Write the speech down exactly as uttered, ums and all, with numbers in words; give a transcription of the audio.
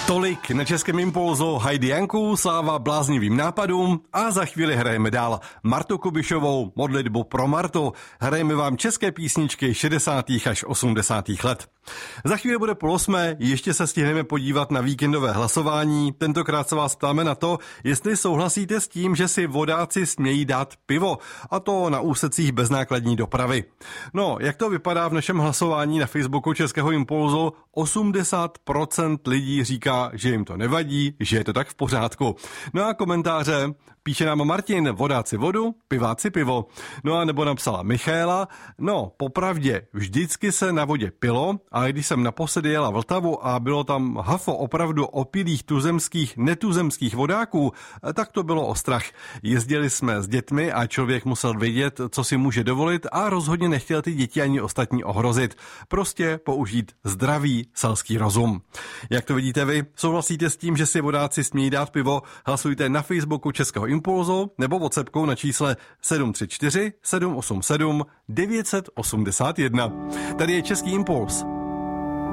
Tolik na Českém impulzu Heidi Janku, sláva bláznivým nápadům a za chvíli hrajeme dál Martu Kubišovou, Modlitbu pro Martu. Hrajeme vám české písničky šedesátých až osmdesátých let. Za chvíli bude půl osmé, ještě se stihneme podívat na víkendové hlasování. Tentokrát se vás ptáme na to, jestli souhlasíte s tím, že si vodáci smějí dát pivo, a to na úsecích beznákladní dopravy. No, jak to vypadá v našem hlasování na Facebooku Českého impulzu? osmdesát procent lidí říká, že jim to nevadí, že je to tak v pořádku. No a komentáře píše nám Martin, vodáci vodu, piváci pivo. No a nebo napsala Michaela, no popravdě vždycky se na vodě pilo, ale když jsem naposledy jela Vltavu a bylo tam hafo opravdu opilých tuzemských, netuzemských vodáků, tak to bylo ostrach. Jezdili jsme s dětmi a člověk musel vědět, co si může dovolit a rozhodně nechtěl ty děti ani ostatní ohrozit. Prostě použít zdravý selský rozum. Jak to vidíte vy? Souhlasíte s tím, že si vodáci smějí dát pivo? Hlasujte na Facebooku Českého impulzu nebo WhatsAppkou na čísle sedm tři čtyři sedm osm sedm devět osm jedna. Tady je Český impuls.